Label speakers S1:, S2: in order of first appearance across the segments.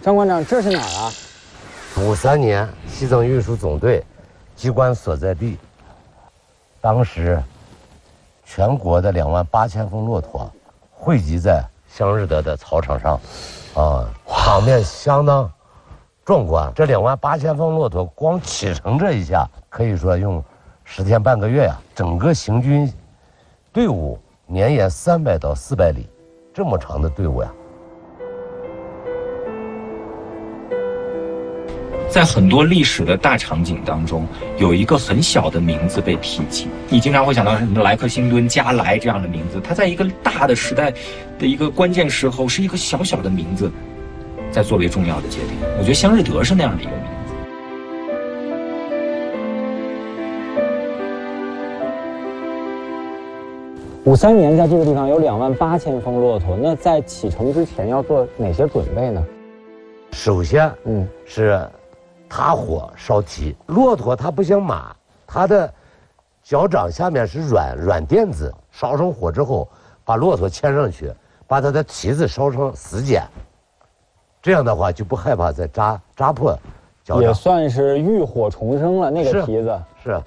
S1: 张馆长，这是哪儿啊
S2: ？53年，西藏运输总队机关所在地。当时，全国的28000峰骆驼汇集在香日德的草场上，场面相当壮观。这28000峰骆驼光启程这一下，可以说用10天半个月呀，整个行军队伍绵延300到400里，这么长的队伍呀。
S3: 在很多历史的大场景当中，有一个很小的名字被提及，你经常会想到什么莱克星敦、加莱这样的名字，它在一个大的时代的一个关键时候，是一个小小的名字，在作为重要的节点。我觉得香日德是那样的一个名字。
S1: 53年在这个地方有28000峰骆驼，那在启程之前要做哪些准备呢？
S2: 首先，是踏火烧蹄。骆驼它不像马，它的脚掌下面是软垫子，烧成火之后，把骆驼牵上去，把它的蹄子烧成死茧，这样的话就不害怕再扎破脚掌。
S1: 也算是浴火重生了，那个蹄子
S2: 是。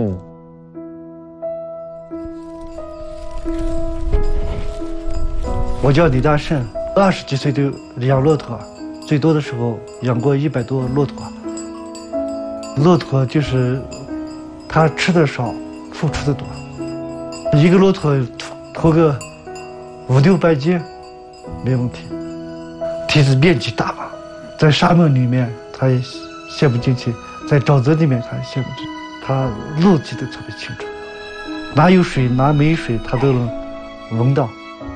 S4: 我叫李大胜，20几岁就养骆驼，最多的时候养过100多骆驼。骆驼就是它吃的少，付出的多。一个骆驼驮个5、600斤没问题。蹄子面积大嘛，在沙漠里面它也陷不进去，在沼泽里面它也陷不进去，它路记得特别清楚，哪有水哪没水它都能闻到。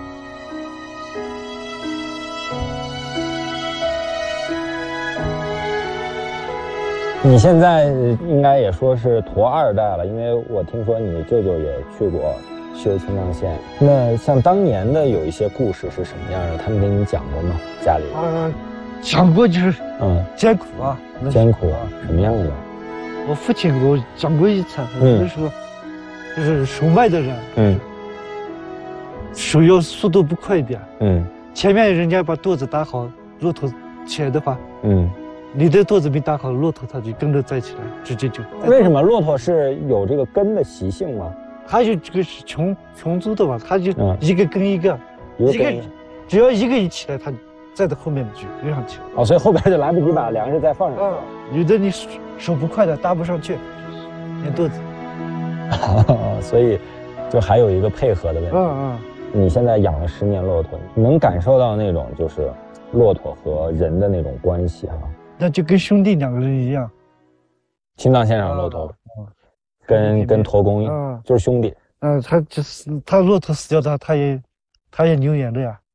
S1: 你现在应该也说是驼2代了，因为我听说你舅舅也去过修青藏线。那像当年的有一些故事是什么样的？他们给你讲过吗？家里
S4: 讲过，就是艰苦啊，
S1: 艰苦啊，什么样的？
S4: 我父亲给我讲过一次，那时候就是手麦的人，手要速度不快一点，前面人家把垛子打好，骆驼起来的话，你的垛子没打好，骆驼它就跟着栽起来，直接就。
S1: 为什么骆驼是有这个跟的习性吗？
S4: 它就这个是群族的嘛，它就一个跟一个，只要一个一起来，它再到后面就跟上去
S1: 了。所以后边就来不及把粮食再放上去。
S4: 有的你手不快的搭不上去，连垛子。
S1: 所以就还有一个配合的问题。你现在养了10年骆驼，能感受到那种就是骆驼和人的那种关系哈。
S4: 那就跟兄弟2个人一样。
S1: 青藏线上骆驼，跟驼公就是兄弟。
S4: 他骆驼死掉的，他也流眼泪啊。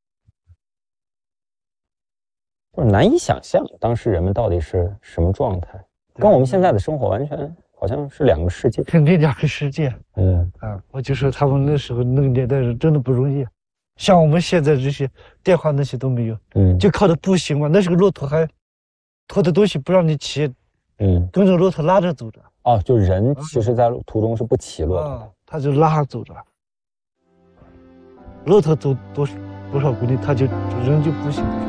S1: 就是难以想象当时人们到底是什么状态，跟我们现在的生活完全好像是2个世界。
S4: 肯定2个世界。我就说他们那时候那个年代人真的不容易，像我们现在这些电话那些都没有，就靠着步行嘛。那时候骆驼还拖的东西不让你骑，跟着骆驼拉着走着。
S1: 就人其实在途中是不骑骆驼的，
S4: 他就拉着走着。骆驼走多少公里，他就人就步行。